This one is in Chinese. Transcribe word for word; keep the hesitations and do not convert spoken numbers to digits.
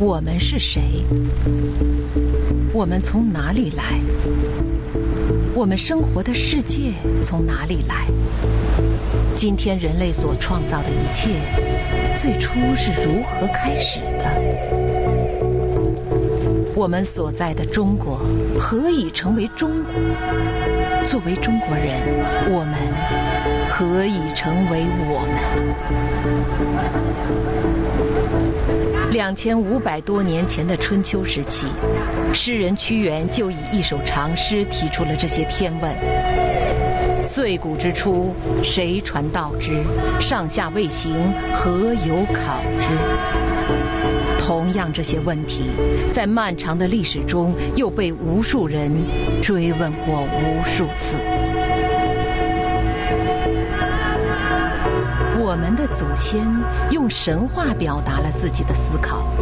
我们是谁？我们从哪里来？我们生活的世界从哪里来？今天人类所创造的一切，最初是如何开始的？我们所在的中国何以成为中国？作为中国人，我们何以成为我们？两千五百多年前的春秋时期，诗人屈原就以一首长诗提出了这些天问：岁古之初，谁传道之？上下未形，何有考之？同样，这些问题在漫长的历史中又被无数人追问过无数次。我们的祖先用神话表达了自己的思考。